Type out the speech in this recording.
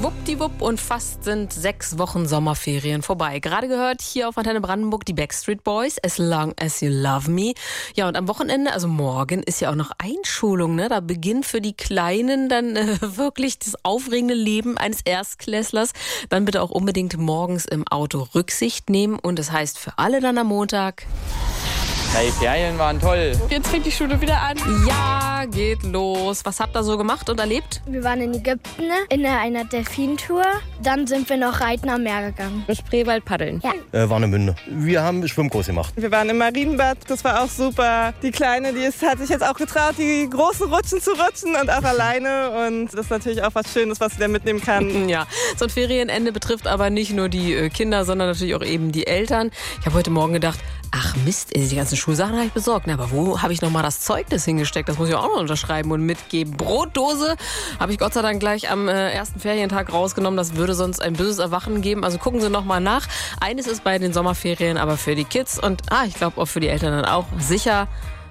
Schwuppdiwupp und fast sind 6 Wochen Sommerferien vorbei. Gerade gehört hier auf Antenne Brandenburg die Backstreet Boys, As Long As You Love Me. Ja, und am Wochenende, also morgen, ist ja auch noch Einschulung, ne? Da beginnt für die Kleinen dann wirklich das aufregende Leben eines Erstklässlers. Dann bitte auch unbedingt morgens im Auto Rücksicht nehmen. Und das heißt für alle dann am Montag: Die Ferien waren toll. Jetzt fängt die Schule wieder an. Ja, geht los. Was habt ihr so gemacht und erlebt? Wir waren in Ägypten in einer Delfintour. Dann sind wir noch reiten am Meer gegangen. Im Spreewald paddeln. Ja. Warnemünde. Wir haben Schwimmkurs gemacht. Wir waren im Marienbad, das war auch super. Die Kleine, hat sich jetzt auch getraut, die großen Rutschen zu rutschen und auch alleine. Und das ist natürlich auch was Schönes, was sie da mitnehmen kann. Ja, so ein Ferienende betrifft aber nicht nur die Kinder, sondern natürlich auch eben die Eltern. Ich habe heute Morgen gedacht, ach Mist, die ganzen Schulsachen habe ich besorgt. Aber wo habe ich noch mal das Zeugnis hingesteckt? Das muss ich auch noch unterschreiben und mitgeben. Brotdose habe ich Gott sei Dank gleich am ersten Ferientag rausgenommen. Das würde sonst ein böses Erwachen geben. Also gucken Sie noch mal nach. Eines ist bei den Sommerferien aber für die Kids und ich glaube auch für die Eltern dann auch sicher: